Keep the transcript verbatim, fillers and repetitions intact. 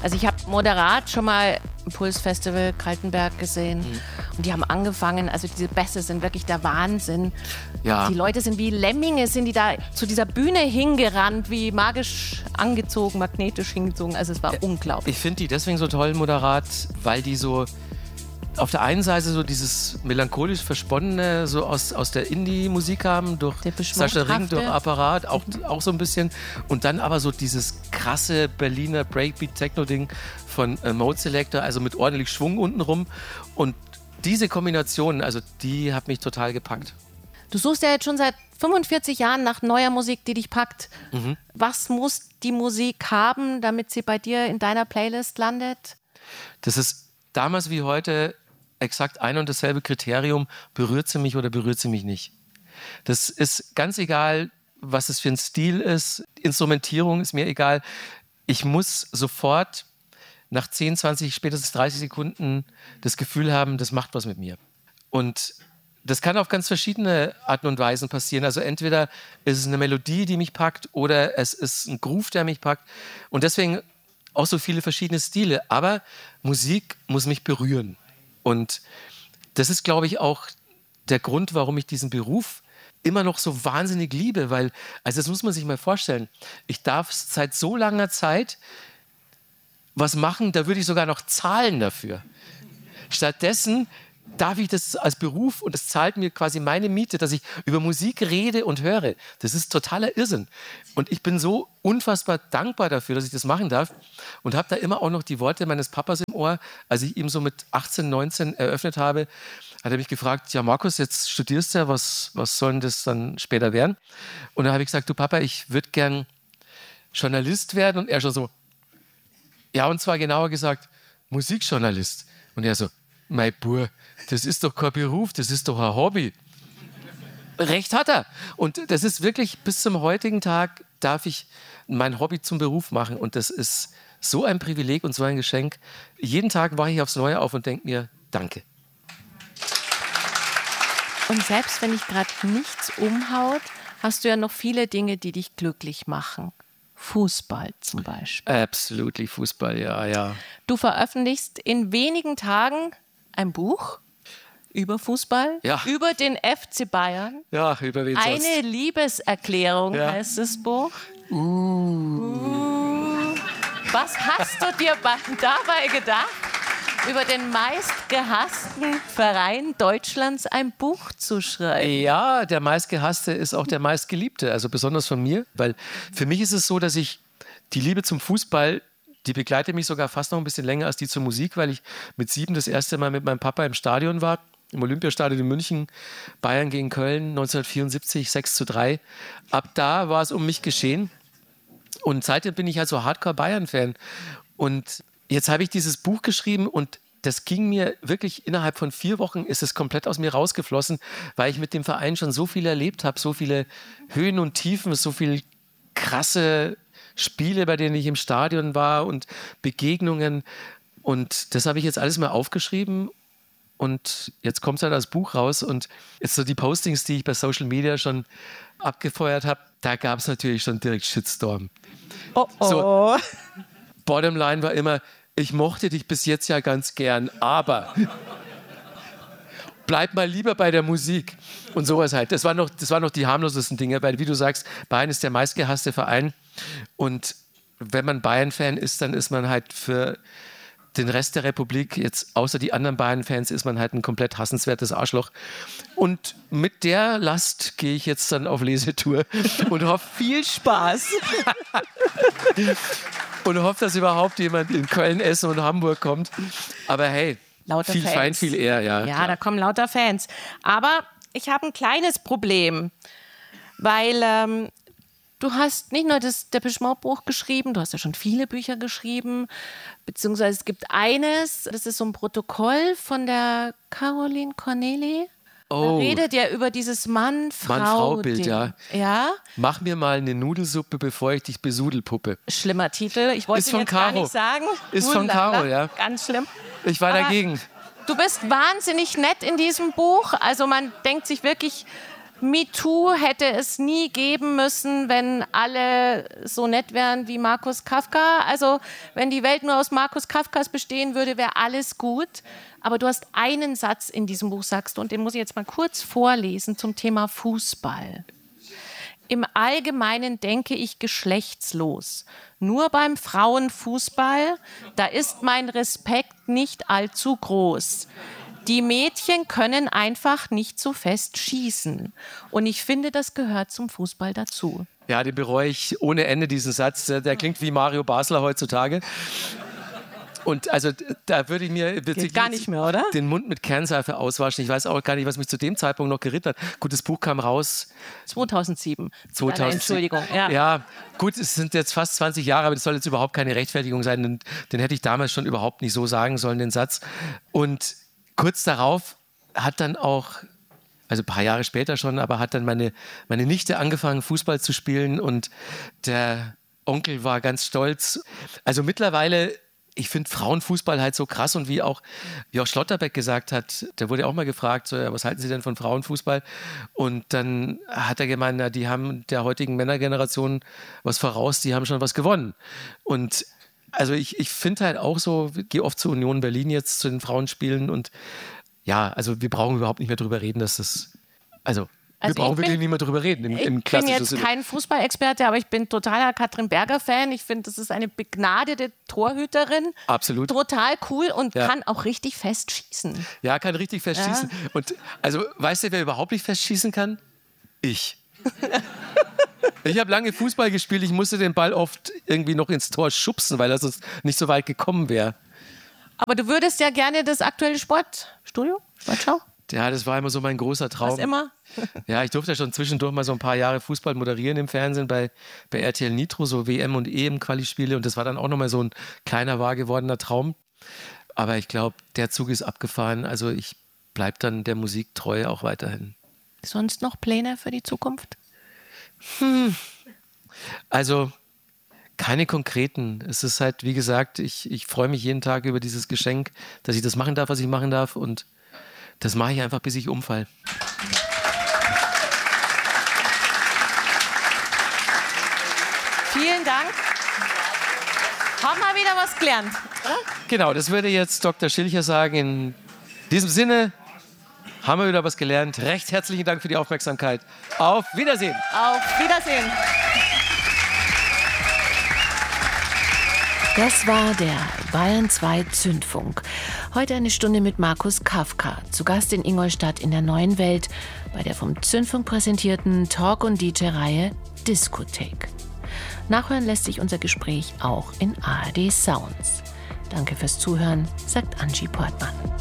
Also ich habe moderat schon mal im Pulsfestival Kaltenberg gesehen mhm. und die haben angefangen, also diese Bässe sind wirklich der Wahnsinn. Ja. Die Leute sind wie Lemminge, sind die da zu dieser Bühne hingerannt, wie magisch angezogen, magnetisch hingezogen. Also es war ja, unglaublich. Ich finde die deswegen so toll, moderat, weil die so auf der einen Seite so dieses melancholisch Versponnene so aus, aus der Indie-Musik haben, durch Sascha Ring, durch Apparat, auch, auch so ein bisschen. Und dann aber so dieses krasse Berliner Breakbeat-Techno-Ding von äh, Mode Selector, also mit ordentlich Schwung unten rum. Und diese Kombination, also die hat mich total gepackt. Du suchst ja jetzt schon seit fünfundvierzig Jahren nach neuer Musik, die dich packt. Mhm. Was muss die Musik haben, damit sie bei dir in deiner Playlist landet? Das ist damals wie heute exakt ein und dasselbe Kriterium, berührt sie mich oder berührt sie mich nicht. Das ist ganz egal, was es für ein Stil ist. Instrumentierung ist mir egal. Ich muss sofort nach zehn, zwanzig, spätestens dreißig Sekunden das Gefühl haben, das macht was mit mir. Und das kann auf ganz verschiedene Arten und Weisen passieren. Also entweder ist es eine Melodie, die mich packt, oder es ist ein Groove, der mich packt. Und deswegen auch so viele verschiedene Stile. Aber Musik muss mich berühren. Und das ist, glaube ich, auch der Grund, warum ich diesen Beruf immer noch so wahnsinnig liebe. Weil, also das muss man sich mal vorstellen, ich darf seit so langer Zeit was machen, da würde ich sogar noch zahlen dafür. Stattdessen darf ich das als Beruf und es zahlt mir quasi meine Miete, dass ich über Musik rede und höre. Das ist totaler Irrsinn. Und ich bin so unfassbar dankbar dafür, dass ich das machen darf und habe da immer auch noch die Worte meines Papas im Ohr. Als ich ihm so mit achtzehn, neunzehn eröffnet habe, hat er mich gefragt, ja Markus, jetzt studierst du ja, was, was soll denn das dann später werden? Und dann habe ich gesagt, du Papa, ich würde gern Journalist werden. Und er schon so, ja, und zwar genauer gesagt, Musikjournalist. Und er so, mein Bub, das ist doch kein Beruf, das ist doch ein Hobby. Recht hat er. Und das ist wirklich, bis zum heutigen Tag darf ich mein Hobby zum Beruf machen. Und das ist so ein Privileg und so ein Geschenk. Jeden Tag wache ich aufs Neue auf und denke mir, danke. Und selbst wenn dich gerade nichts umhaut, hast du ja noch viele Dinge, die dich glücklich machen. Fußball zum Beispiel. Absolutely, Fußball, ja, ja. Du veröffentlichst in wenigen Tagen ein Buch über Fußball, ja. über den F C Bayern. Ja, über wen sonst? Eine Liebeserklärung ja. heißt das Buch. Uh. Uh. Was hast du dir dabei gedacht, über den meistgehassten Verein Deutschlands ein Buch zu schreiben? Ja, der meistgehasste ist auch der meistgeliebte, also besonders von mir, weil für mich ist es so, dass ich die Liebe zum Fußball, die begleitet mich sogar fast noch ein bisschen länger als die zur Musik, weil ich mit sieben das erste Mal mit meinem Papa im Stadion war, im Olympiastadion in München, Bayern gegen Köln, neunzehnhundertvierundsiebzig, sechs zu drei. Ab da war es um mich geschehen und seitdem bin ich halt so Hardcore-Bayern-Fan. Und jetzt habe ich dieses Buch geschrieben und das ging mir wirklich, innerhalb von vier Wochen ist es komplett aus mir rausgeflossen, weil ich mit dem Verein schon so viel erlebt habe, so viele Höhen und Tiefen, so viele krasse Spiele, bei denen ich im Stadion war und Begegnungen. Und das habe ich jetzt alles mal aufgeschrieben und jetzt kommt es halt als Buch raus. Und jetzt so die Postings, die ich bei Social Media schon abgefeuert habe, da gab es natürlich schon direkt Shitstorm. Oh oh. So, Bottomline war immer, ich mochte dich bis jetzt ja ganz gern, aber bleib mal lieber bei der Musik und sowas halt. Das waren noch, das waren noch die harmlosesten Dinge, weil wie du sagst, Bayern ist der meistgehasste Verein und wenn man Bayern-Fan ist, dann ist man halt für den Rest der Republik, jetzt außer die anderen Bayern-Fans, ist man halt ein komplett hassenswertes Arschloch. Und mit der Last gehe ich jetzt dann auf Lesetour und hoffe, viel Spaß. und hoffe, dass überhaupt jemand in Köln, Essen und Hamburg kommt. Aber hey, lauter viel Fans. Fein, viel eher. Ja, ja klar. Da kommen lauter Fans. Aber ich habe ein kleines Problem, weil ähm, du hast nicht nur das Depeche Mode Buch geschrieben, du hast ja schon viele Bücher geschrieben, beziehungsweise es gibt eines, das ist so ein Protokoll von der Caroline Corneli. Oh. Da redet ja über dieses Mann-Frau-Ding. Mann-Frau-Bild, ja. ja. Mach mir mal eine Nudelsuppe, bevor ich dich besudel, Puppe. Schlimmer Titel. Ich wollte Ist ihn von jetzt Caro. gar nicht sagen. Ist von Caro, ja. Ganz schlimm. Ich war Aber dagegen. Du bist wahnsinnig nett in diesem Buch. Also man denkt sich wirklich, MeToo hätte es nie geben müssen, wenn alle so nett wären wie Markus Kafka. Also wenn die Welt nur aus Markus Kafkas bestehen würde, wäre alles gut. Aber du hast einen Satz in diesem Buch, sagst du, und den muss ich jetzt mal kurz vorlesen zum Thema Fußball. Im Allgemeinen denke ich geschlechtslos. Nur beim Frauenfußball, da ist mein Respekt nicht allzu groß. Die Mädchen können einfach nicht so fest schießen. Und ich finde, das gehört zum Fußball dazu. Ja, den bereue ich ohne Ende, diesen Satz. Der klingt wie Mario Basler heutzutage. Und also da würde ich mir Geht gar nicht mehr, oder? Den Mund mit Kernseife auswaschen. Ich weiß auch gar nicht, was mich zu dem Zeitpunkt noch geritten hat. Gut, das Buch kam raus. zweitausendsieben. zweitausendsieben. Entschuldigung. Ja. ja, gut, es sind jetzt fast zwanzig Jahre, aber das soll jetzt überhaupt keine Rechtfertigung sein. Den, den hätte ich damals schon überhaupt nicht so sagen sollen, den Satz. Und kurz darauf hat dann auch, also ein paar Jahre später schon, aber hat dann meine, meine Nichte angefangen, Fußball zu spielen und der Onkel war ganz stolz. Also mittlerweile, ich finde Frauenfußball halt so krass und wie auch Josch Schlotterbeck gesagt hat, der wurde auch mal gefragt, so, ja, was halten Sie denn von Frauenfußball? Und dann hat er gemeint, na, die haben der heutigen Männergeneration was voraus, die haben schon was gewonnen. Und also ich, ich finde halt auch so, ich gehe oft zur Union Berlin jetzt, zu den Frauenspielen und ja, also wir brauchen überhaupt nicht mehr drüber reden, dass das, also, also wir brauchen wirklich nicht mehr drüber reden. Im, im ich bin jetzt Sinne. Kein Fußballexperte, aber ich bin totaler Katrin Berger-Fan. Ich finde, das ist eine begnadete Torhüterin. Absolut. Total cool und ja. kann auch richtig fest schießen. Ja, kann richtig fest ja. schießen. Und also, weißt du, wer überhaupt nicht fest schießen kann? Ich. Ich habe lange Fußball gespielt, ich musste den Ball oft irgendwie noch ins Tor schubsen, weil er sonst nicht so weit gekommen wäre. Aber du würdest ja gerne das aktuelle Sportstudio, Sportschau? Ja, das war immer so mein großer Traum. Was immer? Ja, ich durfte ja schon zwischendurch mal so ein paar Jahre Fußball moderieren im Fernsehen bei, bei R T L Nitro, so W M und E M-Quali-Spiele und das war dann auch nochmal so ein kleiner, wahr gewordener Traum. Aber ich glaube, der Zug ist abgefahren, also ich bleibe dann der Musik treu auch weiterhin. Sonst noch Pläne für die Zukunft? Hm. Also keine konkreten. Es ist halt, wie gesagt, ich, ich freue mich jeden Tag über dieses Geschenk, dass ich das machen darf, was ich machen darf und das mache ich einfach, bis ich umfall. Vielen Dank. Haben wir wieder was gelernt, oder? Genau, das würde jetzt Doktor Schilcher sagen. In diesem Sinne haben wir wieder was gelernt. Recht herzlichen Dank für die Aufmerksamkeit. Auf Wiedersehen. Auf Wiedersehen. Das war der Bayern zwei Zündfunk. Heute eine Stunde mit Markus Kafka, zu Gast in Ingolstadt in der Neuen Welt, bei der vom Zündfunk präsentierten Talk- und D J-Reihe Diskothek. Nachhören lässt sich unser Gespräch auch in A R D Sounds. Danke fürs Zuhören, sagt Angie Portmann.